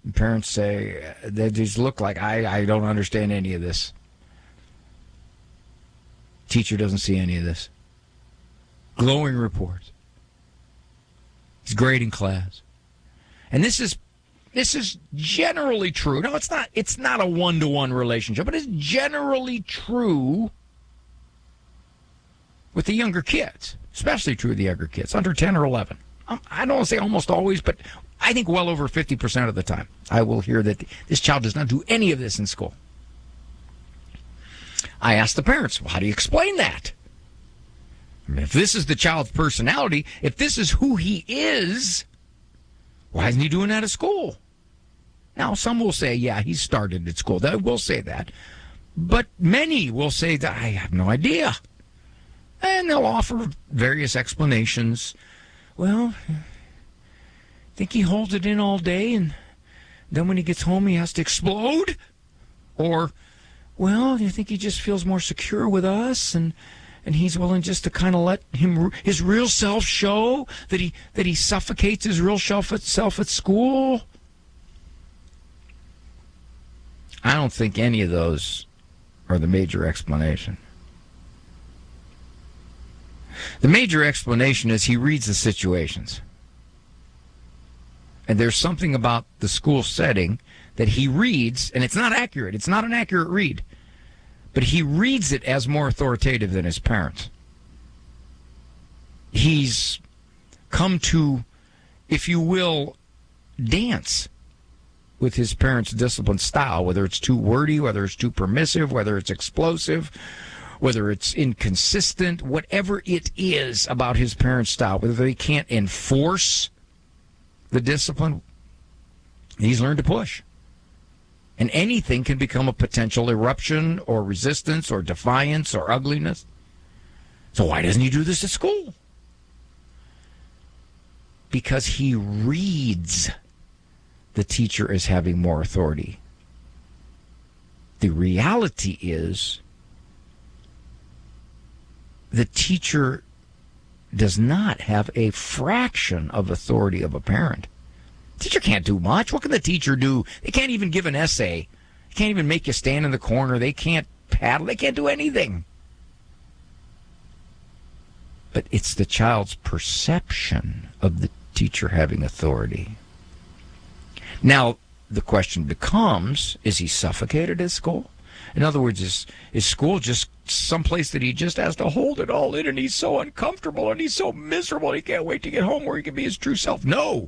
Parents say, they just look like, I don't understand any of this. Teacher doesn't see any of this. Glowing reports. He's great in class. And this is generally true. No, it's not a one-to-one relationship, but it's generally true with the younger kids, especially true with the younger kids, under 10 or 11. I don't want to say almost always, but I think well over 50% of the time I will hear that this child does not do any of this in school. I ask the parents, well, how do you explain that? I mean, if this is the child's personality, if this is who he is, why isn't he doing that at school? Now, some will say, yeah, he started at school. They will say that. But many will say that I have no idea. And they'll offer various explanations. Well, I think he holds it in all day, and then when he gets home, he has to explode? Or, well, you think he just feels more secure with us, and he's willing just to kind of let his real self show, that he suffocates his real self at school? I don't think any of those are the major explanation. The major explanation is he reads the situations. And there's something about the school setting that he reads, and it's not accurate. It's not an accurate read. But he reads it as more authoritative than his parents. He's come to, if you will, dance with his parents' discipline style, whether it's too wordy, whether it's too permissive, whether it's explosive, whether it's inconsistent, whatever it is about his parents' style, whether they can't enforce the discipline, he's learned to push. And anything can become a potential eruption or resistance or defiance or ugliness. So why doesn't he do this at school? Because he reads the teacher as having more authority. The reality is the teacher does not have a fraction of authority of a parent. Teacher can't do much. What can the teacher do? They can't even give an essay. They can't even make you stand in the corner. They can't paddle. They can't do anything. But it's the child's perception of the teacher having authority. Now, the question becomes, is he suffocated at school? In other words, is school just someplace that he just has to hold it all in, and he's so uncomfortable and he's so miserable and he can't wait to get home where he can be his true self? No.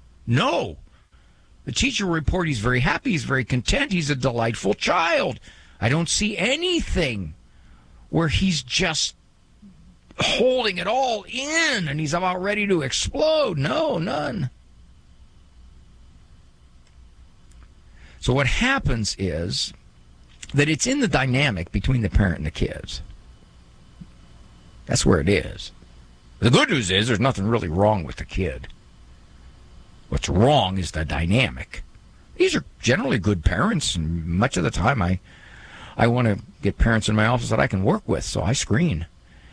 The teacher will report he's very happy, he's very content, he's a delightful child. I don't see anything where he's just holding it all in and he's about ready to explode. No, none. So what happens is that it's in the dynamic between the parent and the kids. That's where it is. The good news is there's nothing really wrong with the kid. What's wrong is the dynamic. These are generally good parents, and much of the time I want to get parents in my office that I can work with, so I screen.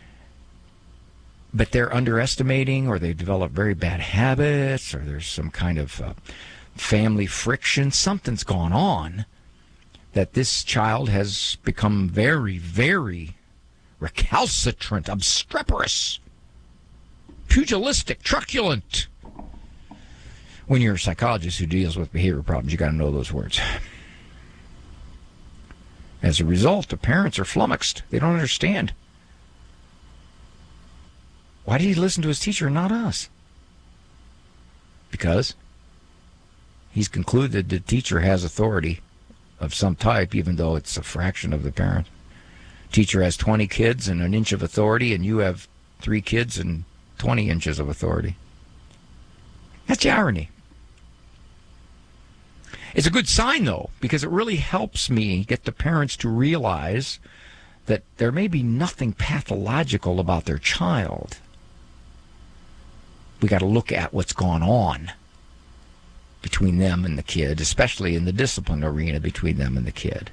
But they're underestimating, or they develop very bad habits, or there's some kind of family friction. Something's gone on that this child has become very, very recalcitrant, obstreperous, pugilistic, truculent. When you're a psychologist who deals with behavior problems, you got to know those words. As a result, the parents are flummoxed. They don't understand. Why did he listen to his teacher and not us? Because he's concluded the teacher has authority of some type, even though it's a fraction of the parent. Teacher has 20 kids and an inch of authority, and you have 3 kids and 20 inches of authority. That's the irony. It's a good sign, though, because it really helps me get the parents to realize that there may be nothing pathological about their child. We got to look at what's gone on between them and the kid, especially in the discipline arena between them and the kid.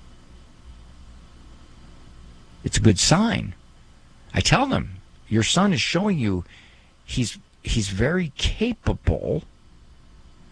It's a good sign. I tell them, your son is showing you he's very capable